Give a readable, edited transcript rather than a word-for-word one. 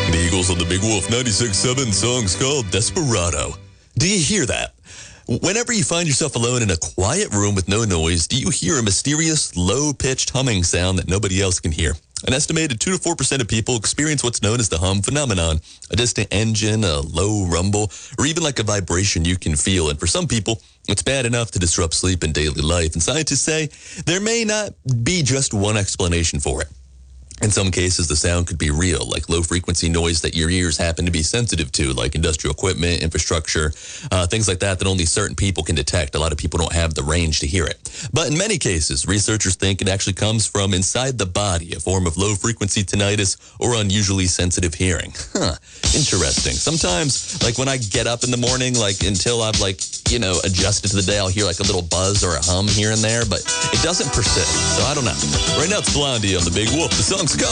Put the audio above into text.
The Eagles on the Big Wolf 96.7 song's called Desperado. Do you hear that? Whenever you find yourself alone in a quiet room with no noise, do you hear a mysterious, low-pitched humming sound that nobody else can hear? An estimated 2 to 4% of people experience what's known as the hum phenomenon, a distant engine, a low rumble, or even like a vibration you can feel. And for some people, it's bad enough to disrupt sleep and daily life. And scientists say there may not be just one explanation for it. In some cases, the sound could be real, like low-frequency noise that your ears happen to be sensitive to, like industrial equipment, infrastructure, things like that only certain people can detect. A lot of people don't have the range to hear it. But in many cases, researchers think it actually comes from inside the body, a form of low-frequency tinnitus or unusually sensitive hearing. Interesting. Sometimes, like when I get up in the morning, like until I've adjusted to the day, I'll hear like a little buzz or a hum here and there, but it doesn't persist. So I don't know. Right now, it's Blondie on the Big Wolf. The song's called